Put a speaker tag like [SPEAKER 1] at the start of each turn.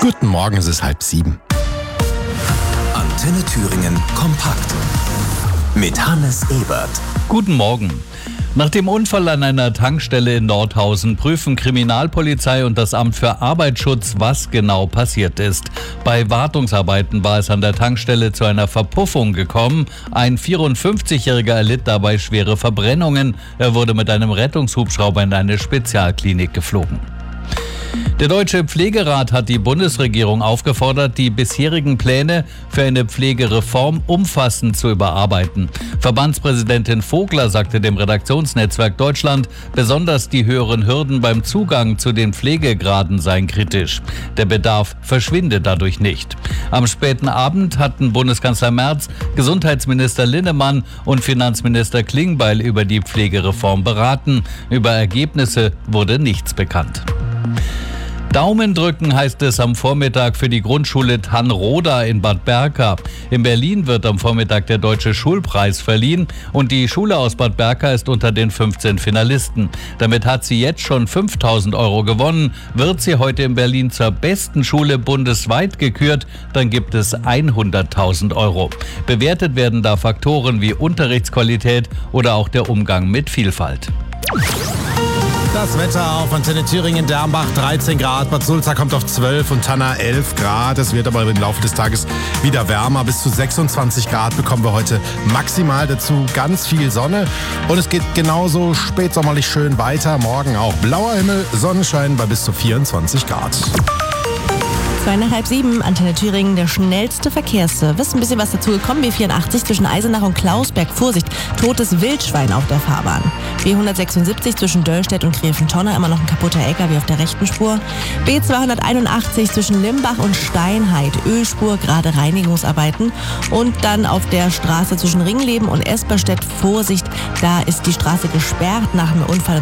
[SPEAKER 1] Guten Morgen, es ist 6:30.
[SPEAKER 2] Antenne Thüringen kompakt mit Hannes Ebert.
[SPEAKER 3] Guten Morgen. Nach dem Unfall an einer Tankstelle in Nordhausen prüfen Kriminalpolizei und das Amt für Arbeitsschutz, was genau passiert ist. Bei Wartungsarbeiten war es an der Tankstelle zu einer Verpuffung gekommen. Ein 54-Jähriger erlitt dabei schwere Verbrennungen. Er wurde mit einem Rettungshubschrauber in eine Spezialklinik geflogen. Der Deutsche Pflegerat hat die Bundesregierung aufgefordert, die bisherigen Pläne für eine Pflegereform umfassend zu überarbeiten. Verbandspräsidentin Vogler sagte dem Redaktionsnetzwerk Deutschland, besonders die höheren Hürden beim Zugang zu den Pflegegraden seien kritisch. Der Bedarf verschwinde dadurch nicht. Am späten Abend hatten Bundeskanzler Merz, Gesundheitsminister Linnemann und Finanzminister Klingbeil über die Pflegereform beraten. Über Ergebnisse wurde nichts bekannt. Daumen drücken heißt es am Vormittag für die Grundschule Tannroda in Bad Berka. In Berlin wird am Vormittag der Deutsche Schulpreis verliehen und die Schule aus Bad Berka ist unter den 15 Finalisten. Damit hat sie jetzt schon 5.000 € gewonnen. Wird sie heute in Berlin zur besten Schule bundesweit gekürt, dann gibt es 100.000 €. Bewertet werden da Faktoren wie Unterrichtsqualität oder auch der Umgang mit Vielfalt.
[SPEAKER 1] Das Wetter auf Antenne Thüringen, Dermbach 13 Grad, Bad Sulza kommt auf 12 und Tanna 11 Grad. Es wird aber im Laufe des Tages wieder wärmer. Bis zu 26 Grad bekommen wir heute maximal, dazu ganz viel Sonne. Und es geht genauso spätsommerlich schön weiter. Morgen auch blauer Himmel, Sonnenschein bei bis zu 24 Grad.
[SPEAKER 4] 6:30, Antenne Thüringen, der schnellste Verkehrsservice. Ein bisschen was dazu gekommen. B84 zwischen Eisenach und Klausberg. Vorsicht, totes Wildschwein auf der Fahrbahn. B176 zwischen Döllstedt und Gräfentonne, immer noch ein kaputter LKW auf der rechten Spur. B281 zwischen Limbach und Steinheid, Ölspur, gerade Reinigungsarbeiten. Und dann auf der Straße zwischen Ringleben und Esperstedt, Vorsicht, da ist die Straße gesperrt nach einem Unfall.